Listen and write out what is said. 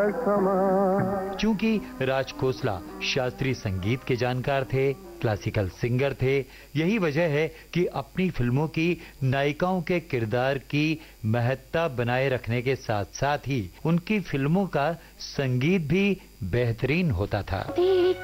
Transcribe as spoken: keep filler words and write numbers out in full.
चूंकि राज खोसला शास्त्रीय संगीत के जानकार थे, क्लासिकल सिंगर थे, यही वजह है कि अपनी फिल्मों की नायिकाओं के किरदार की महत्ता बनाए रखने के साथ साथ ही उनकी फिल्मों का संगीत भी बेहतरीन होता था।